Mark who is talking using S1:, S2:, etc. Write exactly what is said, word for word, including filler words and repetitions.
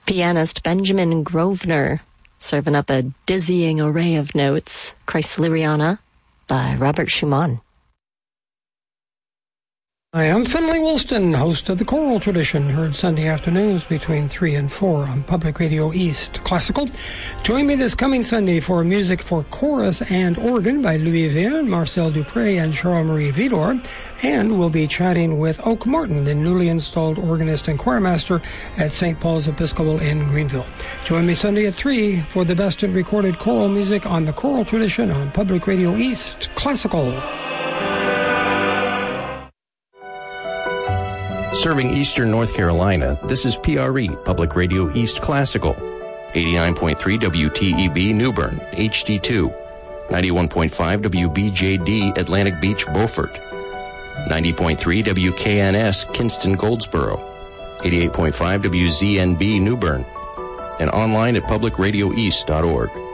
S1: Pianist Benjamin Grosvenor, serving up a dizzying array of notes. Kreisleriana by Robert Schumann.
S2: I am Finlay Woolston, host of The Choral Tradition, heard Sunday afternoons between three and four on Public Radio East Classical. Join me this coming Sunday for music for chorus and organ by Louis Verne, Marcel Dupré, and Charles-Marie Vidor. And we'll be chatting with Oak Martin, the newly installed organist and choirmaster at Saint Paul's Episcopal in Greenville. Join me Sunday at three for the best in recorded choral music on The Choral Tradition on Public Radio East Classical.
S3: Serving Eastern North Carolina, this is P R E, Public Radio East Classical. eighty-nine point three W T E B New Bern, H D two. ninety-one point five W B J D Atlantic Beach, Beaufort. ninety point three W K N S Kinston, Goldsboro. eighty-eight point five W Z N B New Bern. And online at public radio east dot org.